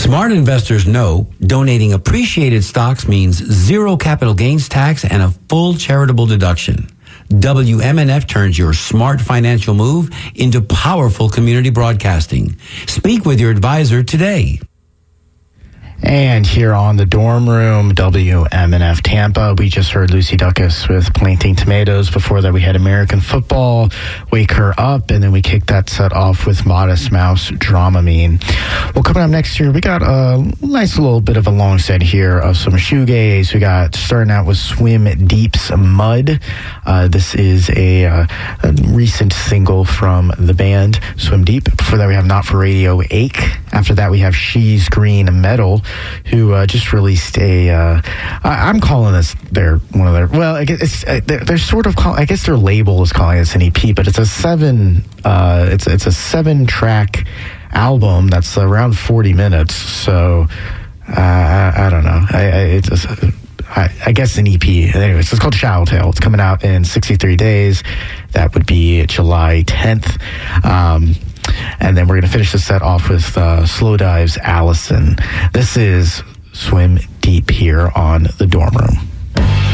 Smart investors know donating appreciated stocks means zero capital gains tax and a full charitable deduction. WMNF turns your smart financial move into powerful community broadcasting. Speak with your advisor today. And here on the Dorm Room, WMNF Tampa, we just heard Lucy Dacus with Planting Tomatoes. Before that, we had American Football, Wake Her Up, and then we kicked that set off with Modest Mouse, Dramamine. Well, coming up next year, we got a nice little bit of a long set here of some shoegaze. We got starting out with Swim Deep's Mud. This is a recent single from the band Swim Deep. Before that, we have Not for Radio Ache. After that, we have She's Green Metal, who just released I'm calling this one of their, well, I guess they're sort of I guess their label is calling this an EP, but it's a 7-track album that's around 40 minutes. So I don't know. I guess an EP. Anyways, it's called Shadow Tale. It's coming out in 63 days. That would be July 10th. And then we're going to finish the set off with Slow Dive's Allison. This is Swim Deep here on the Dorm Room.